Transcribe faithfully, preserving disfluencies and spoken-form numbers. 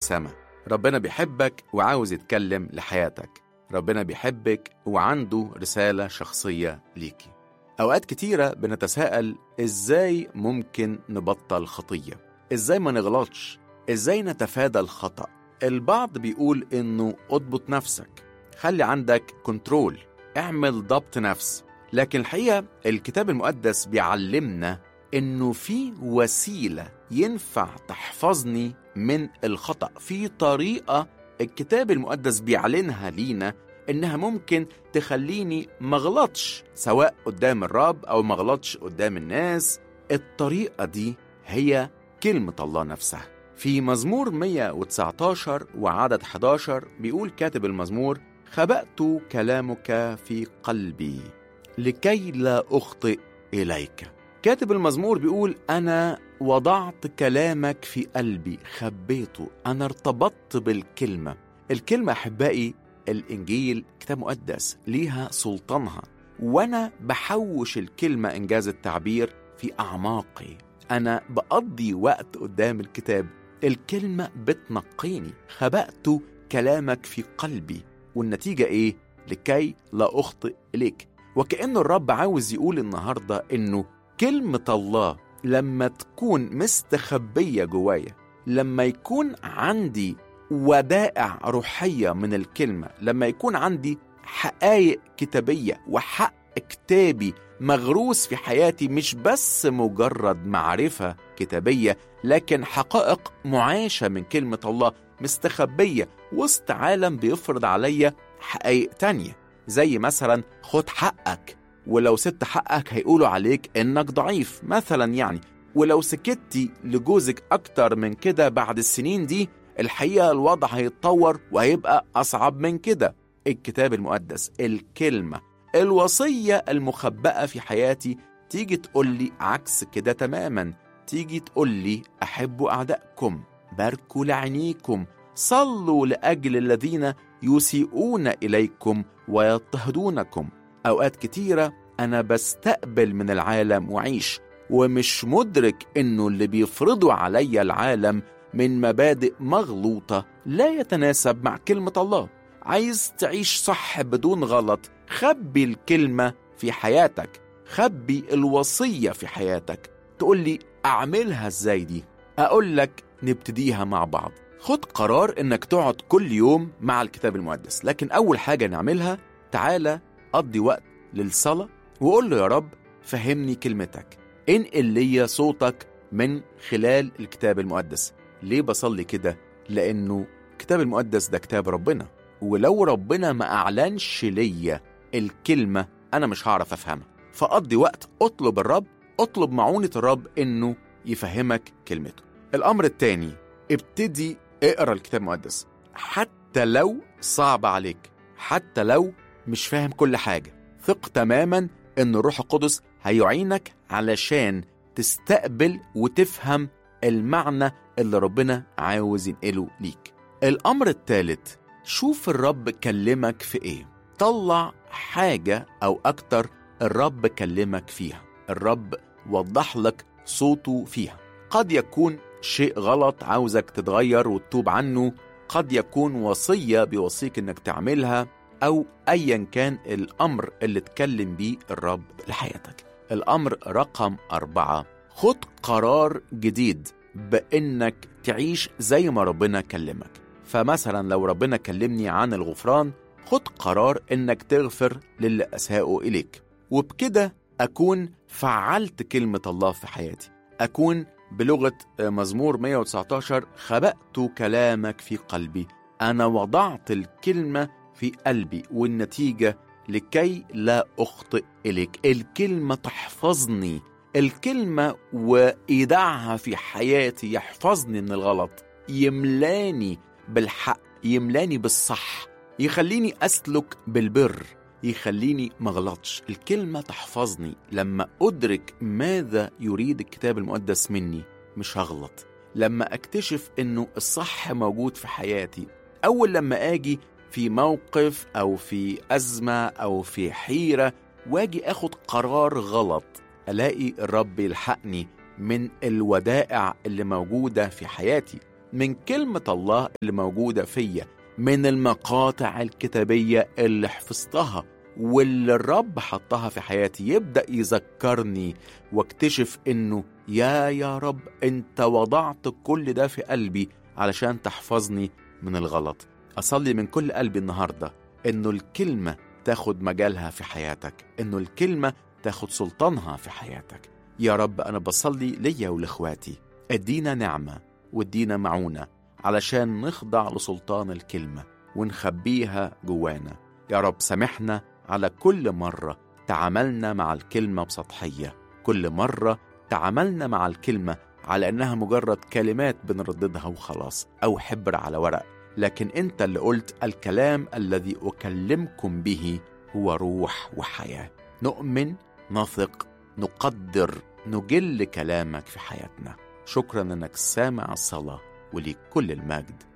السماء. ربنا بيحبك وعاوز يتكلم لحياتك. ربنا بيحبك وعنده رسالة شخصية ليكي. أوقات كتيرة بنتساءل إزاي ممكن نبطل خطية، إزاي ما نغلطش، إزاي نتفادى الخطأ. البعض بيقول إنه اضبط نفسك، خلي عندك كنترول، اعمل ضبط نفس. لكن الحقيقة الكتاب المقدس بيعلمنا إنه في وسيلة ينفع تحفظني من الخطأ، في طريقة الكتاب المقدس بيعلنها لينا إنها ممكن تخليني مغلطش سواء قدام الرب أو مغلطش قدام الناس. الطريقة دي هي كلمة الله نفسها. في مزمور مية وتسعتاشر وعدد حداشر بيقول كاتب المزمور: خبأت كلامك في قلبي لكي لا أخطئ إليك. كاتب المزمور بيقول أنا وضعت كلامك في قلبي، خبيته، أنا ارتبطت بالكلمة. الكلمة أحبائي الإنجيل كتاب مقدس ليها سلطانها، وأنا بحوش الكلمة إنجاز التعبير في أعماقي. أنا بقضي وقت قدام الكتاب، الكلمة بتنقيني. خبأت كلامك في قلبي، والنتيجة إيه؟ لكي لا أخطئ إليك. وكأن الرب عاوز يقول النهاردة إنه كلمة الله لما تكون مستخبية جوايا، لما يكون عندي ودائع روحية من الكلمة، لما يكون عندي حقائق كتابية وحق كتابي مغروس في حياتي، مش بس مجرد معرفة كتابية، لكن حقائق معاشة من كلمة الله مستخبية وسط عالم بيفرض عليا حقائق تانية، زي مثلا خد حقك، ولو سبت حقك هيقولوا عليك انك ضعيف مثلا يعني. ولو سكتي لجوزك اكتر من كده بعد السنين دي، الحقيقة الوضع هيتطور وهيبقى اصعب من كده. الكتاب المقدس، الكلمة، الوصية المخبأة في حياتي تيجي تقولي عكس كده تماما. تيجي تقولي أحبوا أعدائكم، باركوا لعينيكم، صلوا لأجل الذين يسيئون إليكم ويضطهدونكم. أوقات كتيرة أنا بستقبل من العالم وعيش ومش مدرك إنه اللي بيفرضوا علي العالم من مبادئ مغلوطة لا يتناسب مع كلمة الله. عايز تعيش صح بدون غلط، خبي الكلمة في حياتك، خبي الوصية في حياتك. تقولي أعملها إزاي دي؟ أقول لك نبتديها مع بعض. خد قرار إنك تقعد كل يوم مع الكتاب المقدس، لكن أول حاجة نعملها تعالى قضي وقت للصلاة وقول له يا رب فهمني كلمتك، انقل لي صوتك من خلال الكتاب المقدس. ليه بصلي كده؟ لأنه الكتاب المقدس ده كتاب ربنا، ولو ربنا ما أعلنش ليا الكلمة أنا مش هعرف أفهمها. فقضي وقت اطلب الرب، اطلب معونة الرب إنه يفهمك كلمته. الأمر الثاني، ابتدي اقرأ الكتاب المقدس حتى لو صعب عليك، حتى لو مش فاهم كل حاجة. ثق تماما إن الروح القدس هيعينك علشان تستقبل وتفهم المعنى اللي ربنا عاوز ينقله ليك. الأمر الثالث، شوف الرب كلمك في إيه، طلع حاجة أو أكتر الرب كلمك فيها، الرب وضح لك صوته فيها. قد يكون شيء غلط عاوزك تتغير وتتوب عنه، قد يكون وصية بيوصيك إنك تعملها، أو أيا كان الأمر اللي تكلم بيه الرب لحياتك. الأمر رقم أربعة، خد قرار جديد بإنك تعيش زي ما ربنا كلمك. فمثلا لو ربنا كلمني عن الغفران، خد قرار إنك تغفر للي أساءوا إليك، وبكده أكون فعلت كلمة الله في حياتي. أكون بلغة مزمور مية وتسعتاشر خبأت كلامك في قلبي، أنا وضعت الكلمة في قلبي، والنتيجة لكي لا أخطئ إليك. الكلمة تحفظني، الكلمة وإيداعها في حياتي يحفظني من الغلط، يملاني بالحق، يملاني بالصح، يخليني أسلك بالبر، يخليني مغلطش. الكلمة تحفظني. لما أدرك ماذا يريد الكتاب المقدس مني مش هغلط. لما أكتشف إنه الصح موجود في حياتي، أول لما آجي في موقف أو في أزمة أو في حيرة واجي أخد قرار غلط، ألاقي الرب يلحقني من الودائع اللي موجودة في حياتي. من كلمة الله اللي موجودة فيا، من المقاطع الكتابية اللي حفظتها واللي الرب حطها في حياتي، يبدأ يذكرني واكتشف إنه يا يا رب أنت وضعت كل ده في قلبي علشان تحفظني من الغلط. أصلي من كل قلبي النهاردة إنه الكلمة تاخد مجالها في حياتك، إنه الكلمة تاخد سلطانها في حياتك. يا رب أنا بصلي ليا ولإخواتي، ادينا نعمة وادينا معونة علشان نخضع لسلطان الكلمة ونخبيها جوانا. يا رب سامحنا على كل مرة تعاملنا مع الكلمة بسطحية، كل مرة تعاملنا مع الكلمة على أنها مجرد كلمات بنرددها وخلاص، أو حبر على ورق. لكن أنت اللي قلت الكلام الذي أكلمكم به هو روح وحياة. نؤمن، نثق، نقدر، نجل كلامك في حياتنا. شكرا أنك سامع الصلاة، وليك كل المجد.